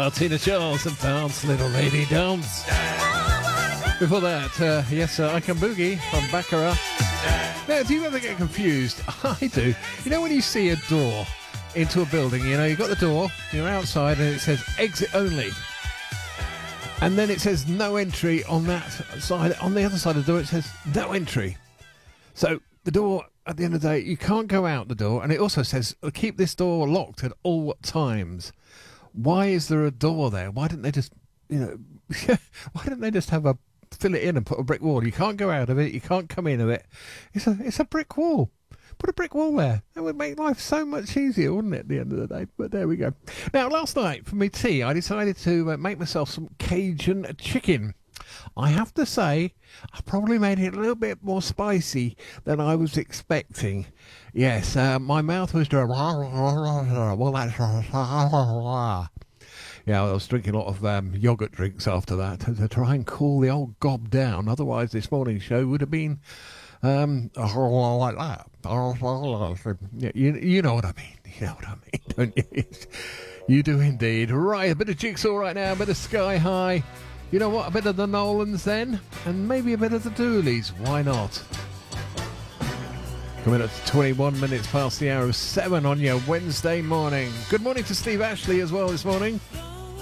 Tina Charles and Dance, Little Lady Dance. Before that, yes, I Can Boogie from Baccarat. Now, do you ever get confused? I do. You know when you see a door into a building, you know, you've got the door, you're outside, and it says exit only. And then it says no entry on that side. On the other side of the door, it says no entry. So the door, at the end of the day, you can't go out the door. And it also says keep this door locked at all times. Why is there a door there? Why didn't they just, you know, why didn't they just fill it in and put a brick wall? You can't go out of it. You can't come in of it. It's a brick wall. Put a brick wall there. That would make life so much easier, wouldn't it, at the end of the day? But there we go. Now, last night, for me tea, I decided to make myself some Cajun chicken. I have to say, I probably made it a little bit more spicy than I was expecting. Yes, my mouth was doing... Well, that's... Yeah, I was drinking a lot of yoghurt drinks after that to try and cool the old gob down. Otherwise, this morning's show would have been... like that. Yeah, you know what I mean. You know what I mean, don't you? You do indeed. Right, a bit of Jigsaw right now, a bit of Sky High. You know what? A bit of the Nolans then, and maybe a bit of the Dooleys. Why not? Coming up to 21 minutes past the hour of 7 on your Wednesday morning. Good morning to Steve Ashley as well this morning.